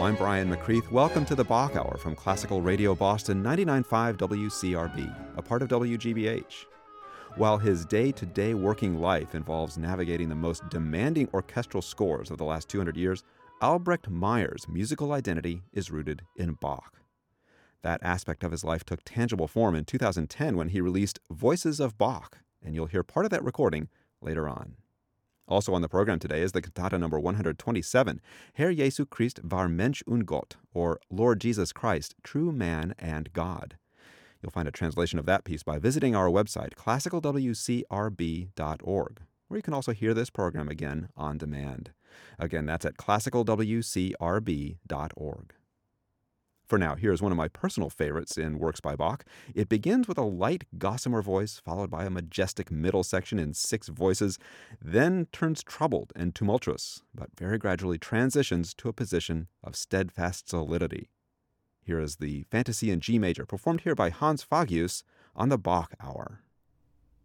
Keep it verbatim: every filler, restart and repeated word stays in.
I'm Brian McCreath. Welcome to the Bach Hour from Classical Radio Boston ninety-nine point five W C R B, a part of W G B H. While his day-to-day working life involves navigating the most demanding orchestral scores of the last two hundred years, Albrecht Meyer's musical identity is rooted in Bach. That aspect of his life took tangible form in two thousand ten when he released Voices of Bach, and you'll hear part of that recording later on. Also on the program today is the cantata number one hundred twenty-seven, Herr Jesu Christ war Mensch und Gott, or Lord Jesus Christ, True Man and God. You'll find a translation of that piece by visiting our website, classical w c r b dot org, where you can also hear this program again on demand. Again, that's at classical w c r b dot org. For now, here's one of my personal favorites in works by Bach. It begins with a light gossamer voice, followed by a majestic middle section in six voices, then turns troubled and tumultuous, but very gradually transitions to a position of steadfast solidity. Here is the Fantasy in G major, performed here by Hans Fagius on the Bach Hour.